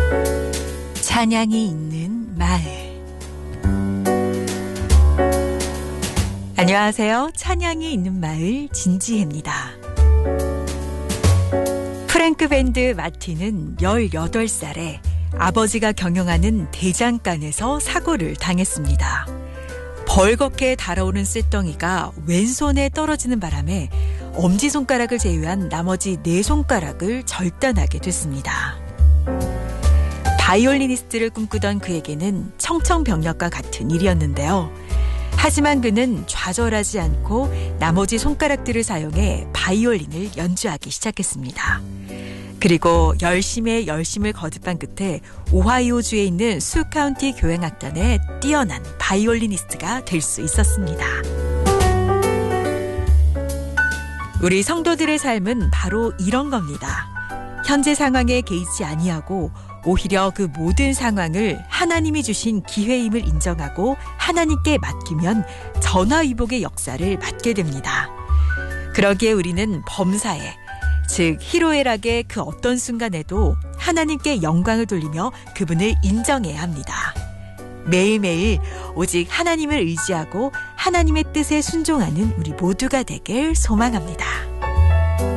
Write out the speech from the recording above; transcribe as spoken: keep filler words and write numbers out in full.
찬양이 있는 마을. 안녕하세요. 찬양이 있는 마을 진지혜입니다. 프랭크 밴드 마틴은 열여덟 살에 아버지가 경영하는 대장간에서 사고를 당했습니다. 벌겋게 달아오른 쇳덩이가 왼손에 떨어지는 바람에 엄지손가락을 제외한 나머지 네 손가락을 절단하게 됐습니다. 바이올리니스트를 꿈꾸던 그에게는 청천벽력과 같은 일이었는데요. 하지만 그는 좌절하지 않고 나머지 손가락들을 사용해 바이올린을 연주하기 시작했습니다. 그리고 열심에 열심을 거듭한 끝에 오하이오주에 있는 수 카운티 교향악단의 뛰어난 바이올리니스트가 될 수 있었습니다. 우리 성도들의 삶은 바로 이런 겁니다. 현재 상황에 개의치 아니하고 오히려 그 모든 상황을 하나님이 주신 기회임을 인정하고 하나님께 맡기면 전화위복의 역사를 맡게 됩니다. 그러기에 우리는 범사에, 즉 희로애락의 그 어떤 순간에도 하나님께 영광을 돌리며 그분을 인정해야 합니다. 매일매일 오직 하나님을 의지하고 하나님의 뜻에 순종하는 우리 모두가 되길 소망합니다.